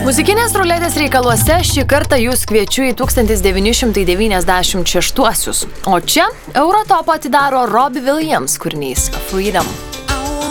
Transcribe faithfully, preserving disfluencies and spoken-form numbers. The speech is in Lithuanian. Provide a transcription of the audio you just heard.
Muzikinės ruletės reikaluose šį kartą jūs kviečiu į tūkstantis devyni šimtai devyniasdešimt šeštuosius. O čia Eurotopą atidaro Robbie Williams kūrinys Freedom.